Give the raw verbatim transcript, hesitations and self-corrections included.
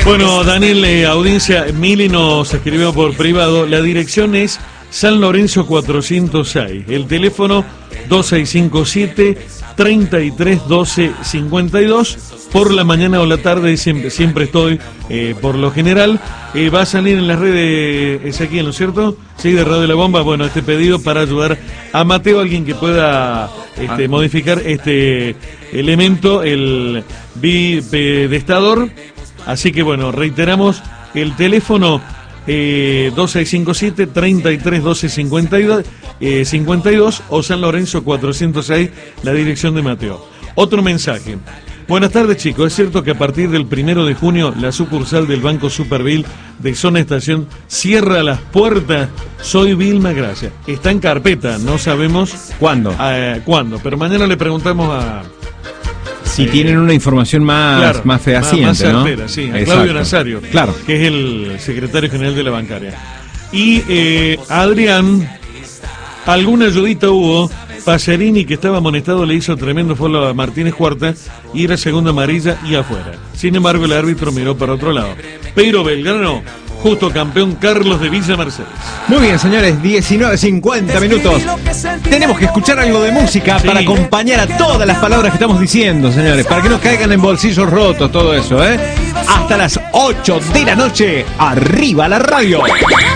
Bueno, Daniel, eh, audiencia, Mili nos escribió por privado. La dirección es San Lorenzo cuatrocientos seis. El teléfono dos seis cinco siete, tres tres uno dos cinco dos. Por la mañana o la tarde siempre, siempre estoy, eh, por lo general. Eh, va a salir en las redes Ezequiel, ¿no es cierto? Sí, de Radio La Bomba. Bueno, este pedido para ayudar a Mateo, alguien que pueda este, modificar este elemento, el bipedestador. Así que bueno, reiteramos el teléfono eh, dos seis cinco siete, tres tres uno dos cinco dos o San Lorenzo cuatrocientos seis, la dirección de Mateo. Otro mensaje. Buenas tardes, chicos. Es cierto que a partir del primero de junio la sucursal del Banco Superville de Zona Estación cierra las puertas. Soy Vilma Gracia. Está en carpeta, no sabemos cuándo. Eh, ¿Cuándo? Pero mañana le preguntamos a... Si eh, tienen una información más, claro, más fehaciente, más, más certera, ¿no? Sí, a Exacto. Claudio Nazario, claro, que es el secretario general de la bancaria. Y eh, Adrián, alguna ayudita hubo. Pacerini, que estaba amonestado, le hizo tremendo follow a Martínez Cuarta y era segunda amarilla y afuera. Sin embargo, el árbitro miró para otro lado. Pero Belgrano, justo campeón Carlos de Villa Mercedes. Muy bien, señores, diecinueve cincuenta minutos. Tenemos que escuchar algo de música sí. para acompañar a todas las palabras que estamos diciendo, señores, para que no caigan en bolsillos rotos, todo eso, ¿eh? Hasta las ocho de la noche, arriba la radio.